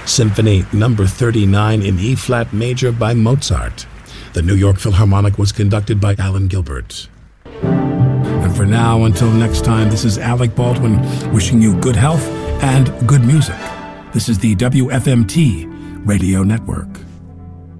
Symphony Number 39 in E-flat major by Mozart. The New York Philharmonic was conducted by Alan Gilbert. And for now, until next time, this is Alec Baldwin wishing you good health and good music. This is the WFMT Radio Network.